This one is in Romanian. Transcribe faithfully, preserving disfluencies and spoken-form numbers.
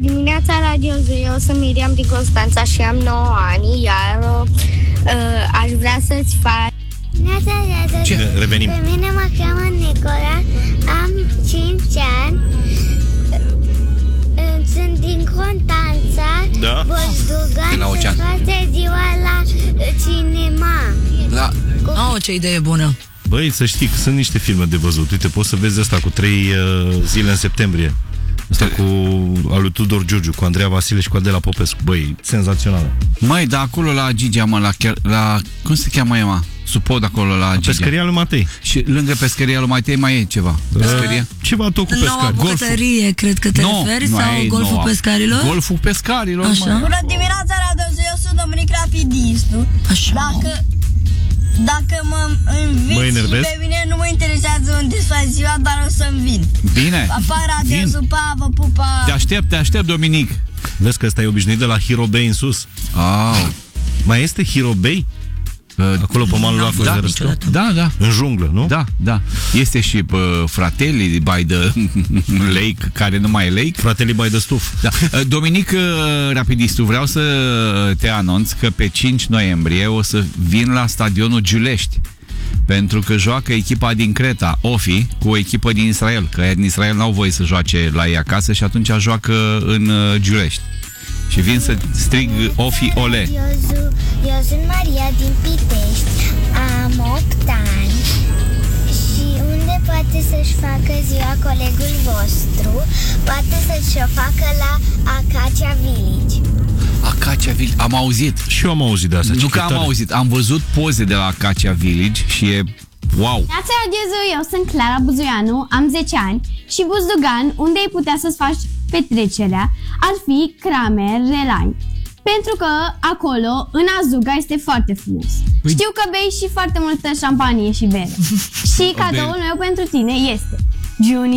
dimineața, Radio Zoo. Eu sunt Miriam din Constanța și am nouă ani, iar uh, aș vrea să-ți fac... Neața, Radio Ce? Zoo. Revenim. Pe mine mă cheamă Nicola, am cinci ani, sunt din Constanța, Da. Buzdugan, De la se Ocean. face ziua la cinema. La... Oh, ce idee bună! Băi, să știi că sunt niște filme de văzut. Uite, poți să vezi asta cu trei uh, zile în septembrie. Asta cu al lui Tudor Giurgiu, cu Andreea Vasile și cu Adela Popescu. Băi, senzațională. Măi, dar acolo la Gigea, mă, la, la... Cum se cheamă ea, mă? Supod acolo la Gigea. Pescăria lui Matei. Și lângă pescăria lui Matei mai e ceva. Pescăria? Uh, ceva tot cu Noua pescari. bucătărie, cred că te No, referi, nu, sau aia e golful noua. pescarilor? Golful pescarilor, Așa. mă. Bună dimineața, Radio Zoo, eu sunt Dominic Rapidistu. Așa. Dacă, dacă mă Mă inviți și enervez? pe mine, nu mă interesează unde să faci ziua, dar o să-mi vin. Bine. Pa, pa, Radio Vin. Zoo, pa, vă pupa. Te aștept, te aștept, Dominic. Vezi că ăsta e obișnuit de la Hero Bay în sus. Oh. Mai este Hero Bay? Uh, Acolo pe malul Aflei da, de Răsărit. da, da. În junglă, nu? Da, da. Este și uh, Fratelli by the Lake, care nu mai e lake. Fratelii by the Stuf. Da. Uh, Dominic uh, Rapidistu, vreau să te anunț că pe cinci noiembrie o să vin la stadionul Giulești, pentru că joacă echipa din Creta, Ofi, cu o echipă din Israel, că din Israel n-au voie să joace la ei acasă și atunci joacă în uh, Giulești. Și vin să strig Ofi Ole. Eu, zu- eu sunt Maria din Pitești, am opt ani și unde poate să-și facă ziua colegul vostru? Poate să-și o facă la Acacia Village. Acacia Village, am auzit. Și eu am auzit de asta. Nu ce că am tare. auzit, am văzut poze de la Acacia Village și e wow. Neața, Radio Zoo, eu sunt Clara Buzuianu, am zece ani și Buzdugan, unde ai putea să-ți faci petrecerea, ar fi Kramer Relani. Pentru că acolo, în Azuga, este foarte frumos. Păi... Știu că bei și foarte multă șampanie și bere. Și cadoul meu pentru tine este Juni.